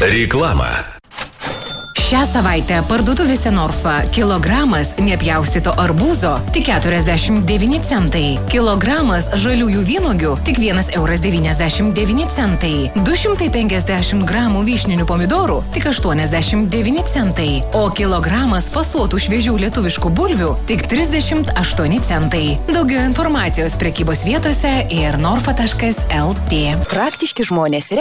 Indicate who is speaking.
Speaker 1: Reklama.
Speaker 2: Šią savaitę parduotuvėse Norfa kilogramas nepjaustyto arbūzo tik 49 centai. Kilogramas žaliųjų vynuogių tik 1,99 eurai. 250 gramų vyšninių pomidorų tik 89 centai. O kilogramas fasuotų šviežių lietuviškų bulvių tik 38 centai. Daugiau informacijos prekybos vietose ir norfa.lt.
Speaker 3: Praktiški žmonės